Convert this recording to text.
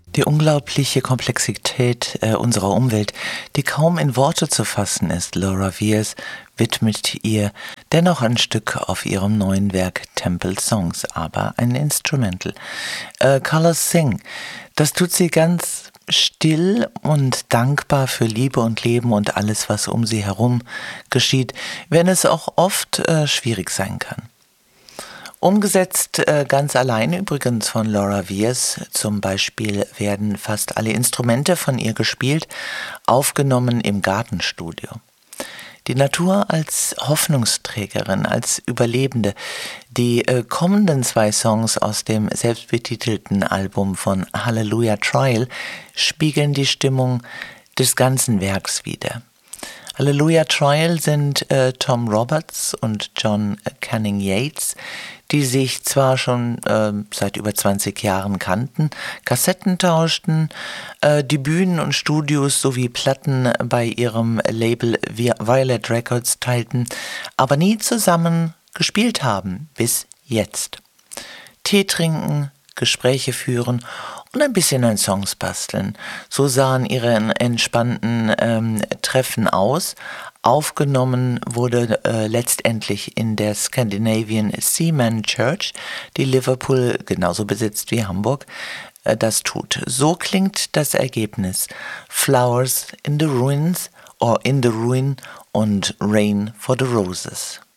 Die unglaubliche Komplexität unserer Umwelt, die kaum in Worte zu fassen ist, Laura Weirs widmet ihr dennoch ein Stück auf ihrem neuen Werk Temple Songs, aber ein Instrumental. Colors Sing, das tut sie ganz still und dankbar für Liebe und Leben und alles, was um sie herum geschieht, wenn es auch oft schwierig sein kann. Umgesetzt ganz alleine übrigens von Laura Weirs. Zum Beispiel werden fast alle Instrumente von ihr gespielt, aufgenommen im Gartenstudio. Die Natur als Hoffnungsträgerin, als Überlebende. Die kommenden 2 Songs aus dem selbstbetitelten Album von Hallelujah Trial spiegeln die Stimmung des ganzen Werks wider. Hallelujah Trial sind Tom Roberts und John Canning Yates, die sich zwar schon seit über 20 Jahren kannten, Kassetten tauschten, die Bühnen und Studios sowie Platten bei ihrem Label Violet Records teilten, aber nie zusammen gespielt haben, bis jetzt. Tee trinken, Gespräche führen und ein bisschen an Songs basteln. So sahen ihre entspannten Treffen aus. Aufgenommen wurde letztendlich in der Scandinavian Seaman Church, die Liverpool genauso besitzt wie Hamburg. Das tut. So klingt das Ergebnis. Flowers in the Ruins or in the Ruin und Rain for the Roses.